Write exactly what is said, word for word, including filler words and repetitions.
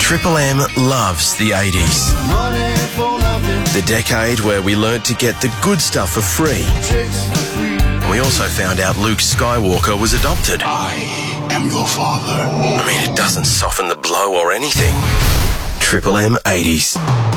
Triple M loves the eighties. The decade where we learnt to get the good stuff for free. We also found out Luke Skywalker was adopted. I am your father. I mean, it doesn't soften the blow or anything. Triple M eighties.